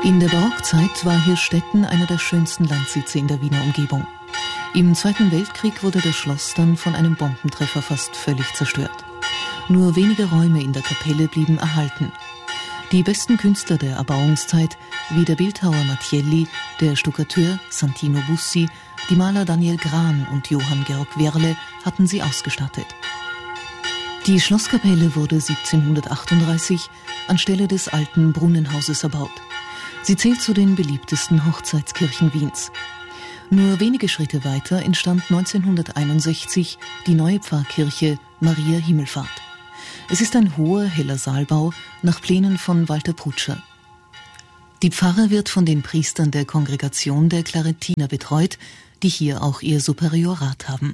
In der Barockzeit war Hirstetten einer der schönsten Landsitze in der Wiener Umgebung. Im Zweiten Weltkrieg wurde das Schloss dann von einem Bombentreffer fast völlig zerstört. Nur wenige Räume in der Kapelle blieben erhalten. Die besten Künstler der Erbauungszeit, wie der Bildhauer Mattielli, der Stuckateur Santino Bussi, die Maler Daniel Gran und Johann Georg Werle, hatten sie ausgestattet. Die Schlosskapelle wurde 1738 anstelle des alten Brunnenhauses erbaut. Sie zählt zu den beliebtesten Hochzeitskirchen Wiens. Nur wenige Schritte weiter entstand 1961 die neue Pfarrkirche Maria Himmelfahrt. Es ist ein hoher, heller Saalbau nach Plänen von Walter Prutscher. Die Pfarre wird von den Priestern der Kongregation der Klaretiner betreut, die hier auch ihr Superiorat haben.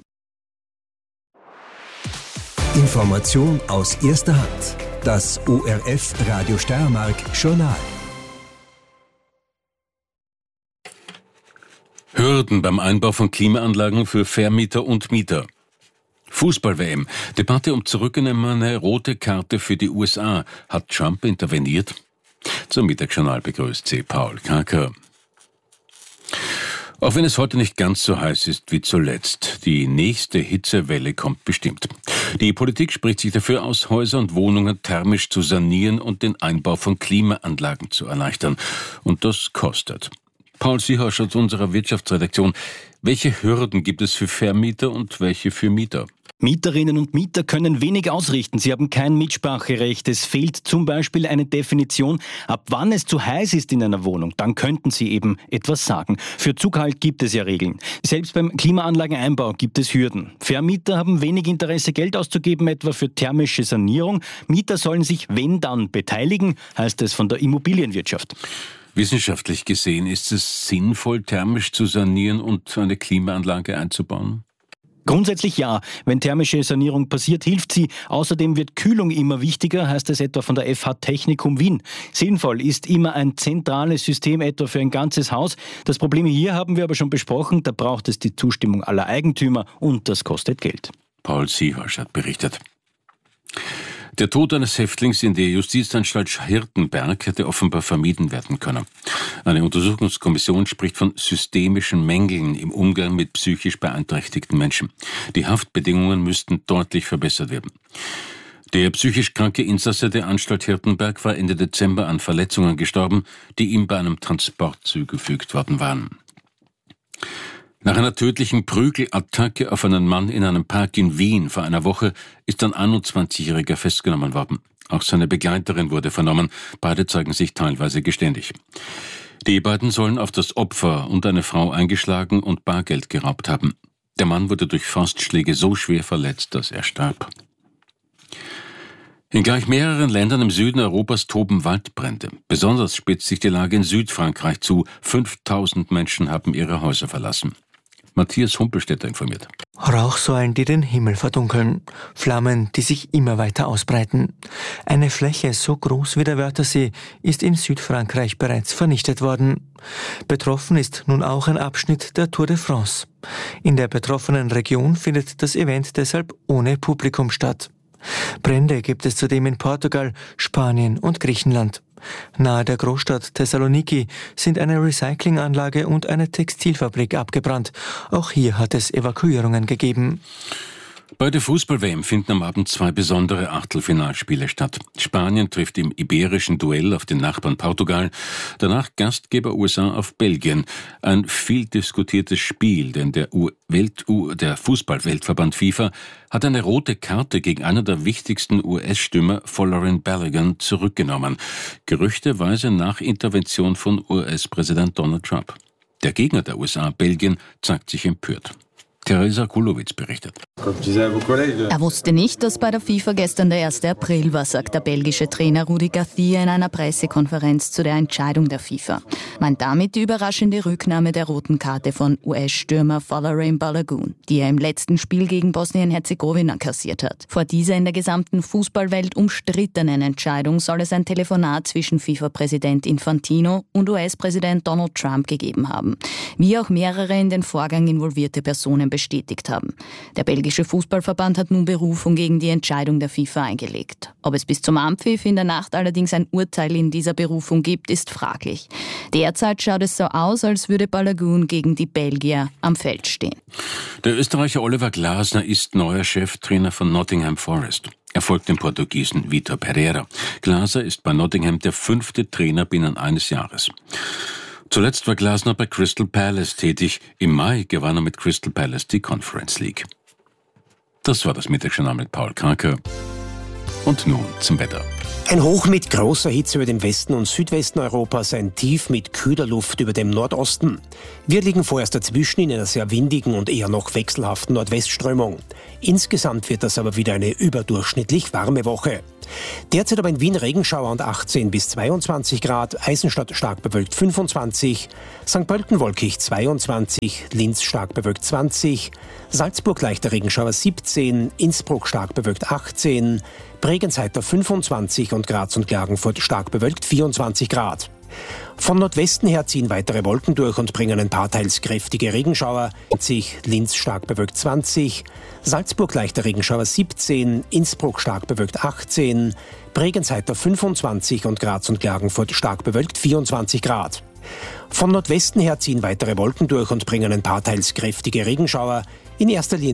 Information aus erster Hand. Das ORF Radio Steiermark Journal. Hürden beim Einbau von Klimaanlagen für Vermieter und Mieter. Fußball-WM. Debatte um zurückgenommene rote Karte für die USA. Hat Trump interveniert? Zum Mittagsjournal begrüßt Sie Paul Kaker. Auch wenn es heute nicht ganz so heiß ist wie zuletzt, die nächste Hitzewelle kommt bestimmt. Die Politik spricht sich dafür aus, Häuser und Wohnungen thermisch zu sanieren und den Einbau von Klimaanlagen zu erleichtern. Und das kostet. Paul Siehaus aus unserer Wirtschaftsredaktion. Welche Hürden gibt es für Vermieter und welche für Mieter? Mieterinnen und Mieter können wenig ausrichten. Sie haben kein Mitspracherecht. Es fehlt zum Beispiel eine Definition, ab wann es zu heiß ist in einer Wohnung. Dann könnten sie eben etwas sagen. Für zu kalt gibt es ja Regeln. Selbst beim Klimaanlageneinbau gibt es Hürden. Vermieter haben wenig Interesse, Geld auszugeben, etwa für thermische Sanierung. Mieter sollen sich, wenn dann, beteiligen, heißt es von der Immobilienwirtschaft. Wissenschaftlich gesehen ist es sinnvoll, thermisch zu sanieren und eine Klimaanlage einzubauen? Grundsätzlich ja. Wenn thermische Sanierung passiert, hilft sie. Außerdem wird Kühlung immer wichtiger, heißt es etwa von der FH Technikum Wien. Sinnvoll ist immer ein zentrales System, etwa für ein ganzes Haus. Das Problem hier haben wir aber schon besprochen. Da braucht es die Zustimmung aller Eigentümer und das kostet Geld. Paul Siehaus hat berichtet. Der Tod eines Häftlings in der Justizanstalt Hirtenberg hätte offenbar vermieden werden können. Eine Untersuchungskommission spricht von systemischen Mängeln im Umgang mit psychisch beeinträchtigten Menschen. Die Haftbedingungen müssten deutlich verbessert werden. Der psychisch kranke Insasse der Anstalt Hirtenberg war Ende Dezember an Verletzungen gestorben, die ihm bei einem Transport zugefügt worden waren. Nach einer tödlichen Prügelattacke auf einen Mann in einem Park in Wien vor einer Woche ist ein 21-Jähriger festgenommen worden. Auch seine Begleiterin wurde vernommen. Beide zeigen sich teilweise geständig. Die beiden sollen auf das Opfer und eine Frau eingeschlagen und Bargeld geraubt haben. Der Mann wurde durch Faustschläge so schwer verletzt, dass er starb. In gleich mehreren Ländern im Süden Europas toben Waldbrände. Besonders spitzt sich die Lage in Südfrankreich zu. 5000 Menschen haben ihre Häuser verlassen. Matthias Humpelstädter informiert. Rauchsäulen, die den Himmel verdunkeln. Flammen, die sich immer weiter ausbreiten. Eine Fläche so groß wie der Wörthersee ist in Südfrankreich bereits vernichtet worden. Betroffen ist nun auch ein Abschnitt der Tour de France. In der betroffenen Region findet das Event deshalb ohne Publikum statt. Brände gibt es zudem in Portugal, Spanien und Griechenland. Nahe der Großstadt Thessaloniki sind eine Recyclinganlage und eine Textilfabrik abgebrannt. Auch hier hat es Evakuierungen gegeben. Bei der Fußball-WM finden am Abend 2 besondere Achtelfinalspiele statt. Spanien trifft im iberischen Duell auf den Nachbarn Portugal, danach Gastgeber USA auf Belgien. Ein viel diskutiertes Spiel, denn der Fußball-Weltverband FIFA hat eine rote Karte gegen einen der wichtigsten US-Stürmer, Folarin Balogun, zurückgenommen. Gerüchteweise nach Intervention von US-Präsident Donald Trump. Der Gegner der USA, Belgien, zeigt sich empört. Theresa Kulowitz berichtet. Er wusste nicht, dass bei der FIFA gestern der 1. April war, sagt der belgische Trainer Rudi Garcia in einer Pressekonferenz zu der Entscheidung der FIFA. Meint damit die überraschende Rücknahme der roten Karte von US-Stürmer Folarin Balogun, die er im letzten Spiel gegen Bosnien-Herzegowina kassiert hat. Vor dieser in der gesamten Fußballwelt umstrittenen Entscheidung soll es ein Telefonat zwischen FIFA-Präsident Infantino und US-Präsident Donald Trump gegeben haben. Wie auch mehrere in den Vorgang involvierte Personen bestätigt haben. Der belgische Fußballverband hat nun Berufung gegen die Entscheidung der FIFA eingelegt. Ob es bis zum Anpfiff in der Nacht allerdings ein Urteil in dieser Berufung gibt, ist fraglich. Derzeit schaut es so aus, als würde Balagun gegen die Belgier am Feld stehen. Der Österreicher Oliver Glasner ist neuer Cheftrainer von Nottingham Forest. Er folgt dem Portugiesen Vitor Pereira. Glasner ist bei Nottingham der 5. Trainer binnen eines Jahres. Zuletzt war Glasner bei Crystal Palace tätig. Im Mai gewann er mit Crystal Palace die Conference League. Das war das Mittagsjournal mit Paul Karker. Und nun zum Wetter. Ein Hoch mit großer Hitze über dem Westen und Südwesten Europas, ein Tief mit kühler Luft über dem Nordosten. Wir liegen vorerst dazwischen in einer sehr windigen und eher noch wechselhaften Nordwestströmung. Insgesamt wird das aber wieder eine überdurchschnittlich warme Woche. Derzeit aber in Wien Regenschauer und 18 bis 22 Grad, Eisenstadt stark bewölkt 25, St. Pölten wolkig 22, Linz stark bewölkt 20, Salzburg leichter Regenschauer 17, Innsbruck stark bewölkt 18, Bregenz heiter 25 und Graz und Klagenfurt stark bewölkt 24 Grad. Von Nordwesten her ziehen weitere Wolken durch und bringen ein paar teils kräftige Regenschauer. Linz stark bewölkt 20, Salzburg leichter Regenschauer 17, Innsbruck stark bewölkt 18, Bregenz heiter 25 und Graz und Klagenfurt stark bewölkt 24 Grad. Von Nordwesten her ziehen weitere Wolken durch und bringen ein paar teils kräftige Regenschauer. In erster Linie